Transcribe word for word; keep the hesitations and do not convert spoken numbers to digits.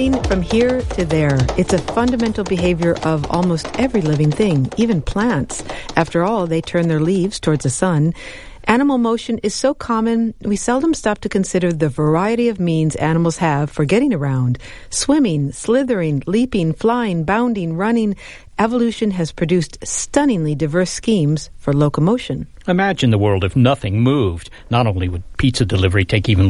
From here to there, it's a fundamental behavior of almost every living thing, even plants. After all, they turn their leaves towards the sun. Animal motion is so common, we seldom stop to consider the variety of means animals have for getting around. Swimming, slithering, leaping, flying, bounding, running. Evolution has produced stunningly diverse schemes for locomotion. Imagine the world if nothing moved. Not only would pizza delivery take even